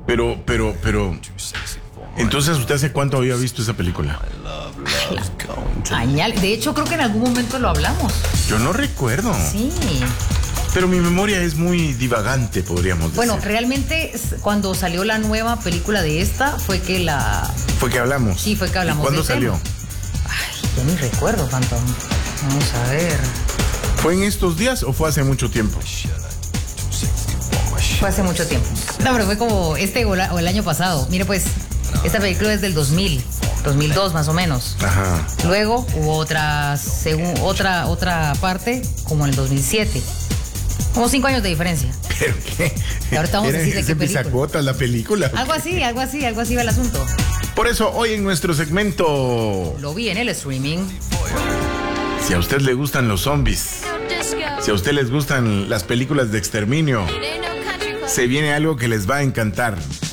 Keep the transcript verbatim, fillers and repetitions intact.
Pero, pero, pero... Entonces, ¿usted hace cuánto había visto esa película? Añal. De hecho, creo que en algún momento lo hablamos. Yo no recuerdo. Sí. Pero mi memoria es muy divagante, podríamos decir. Bueno, realmente cuando salió la nueva película de esta fue que la... Fue que hablamos. Sí, fue que hablamos. ¿Y cuándo del salió? tema. Ay, ya ni recuerdo tanto. Vamos a ver. ¿Fue en estos días o fue hace mucho tiempo? Fue hace mucho tiempo. No, pero fue como este o, la, o el año pasado. Mire, pues, esta película es del dos mil, dos mil dos más o menos. Ajá. Luego hubo otra, según, otra, otra parte como en el dos mil siete. Como cinco años de diferencia. ¿Pero qué? Y ahorita vamos a decir de qué película. ¿Pisacuotas la película? Algo así, algo así, algo así va el asunto. Por eso, hoy en nuestro segmento... Lo vi en el streaming. Si a usted le gustan los zombies, si a usted les gustan las películas de exterminio, se viene algo que les va a encantar.